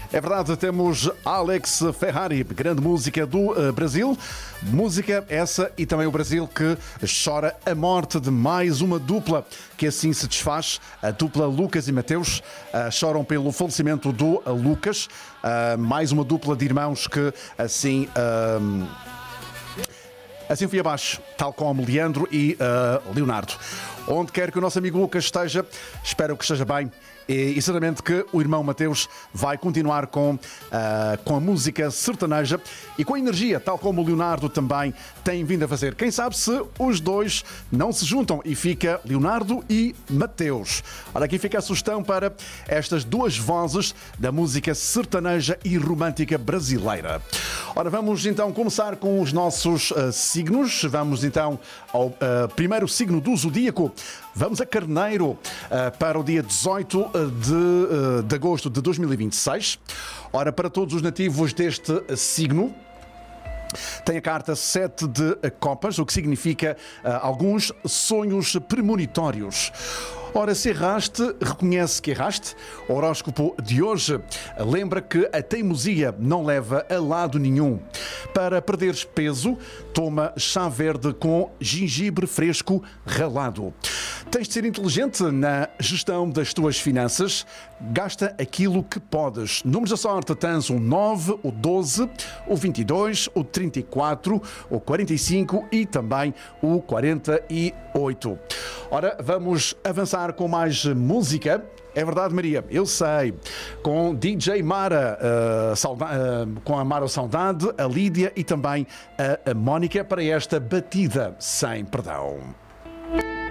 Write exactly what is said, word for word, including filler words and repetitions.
É verdade, temos Alex Ferrari, grande música do uh, Brasil. Música essa e também o Brasil que chora a morte de mais uma dupla que assim se desfaz. A dupla Lucas e Mateus uh, choram pelo falecimento do uh, Lucas. Uh, mais uma dupla de irmãos que assim... Uh, Assim foi abaixo, tal como Leandro e uh, Leonardo. Onde quer que o nosso amigo Lucas esteja, espero que esteja bem. E, e certamente que o irmão Mateus vai continuar com, uh, com a música sertaneja e com a energia, tal como o Leonardo também tem vindo a fazer. Quem sabe se os dois não se juntam e fica Leonardo e Mateus. Ora, aqui fica a sugestão para estas duas vozes da música sertaneja e romântica brasileira. Ora, vamos então começar com os nossos uh, signos. Vamos então ao uh, primeiro signo do zodíaco. Vamos a Carneiro uh, para o dia dezoito de, uh, de agosto de dois mil e vinte e seis. Ora, para todos os nativos deste signo, tem a carta sete de copas, o que significa uh, alguns sonhos premonitórios. Ora, se erraste, reconhece que erraste. O horóscopo de hoje lembra que a teimosia não leva a lado nenhum. Para perderes peso, toma chá verde com gengibre fresco ralado. Tens de ser inteligente na gestão das tuas finanças. Gasta aquilo que podes. Números da sorte tens o nove, o doze, o vinte e dois, o trinta e quatro, o quarenta e cinco e também o quarenta e oito. Ora, vamos avançar com mais música. É verdade, Maria, eu sei. Com D J Mara, uh, sauda- uh, com a Mara Saudade, a Lídia e também a, a Mónica para esta batida sem perdão.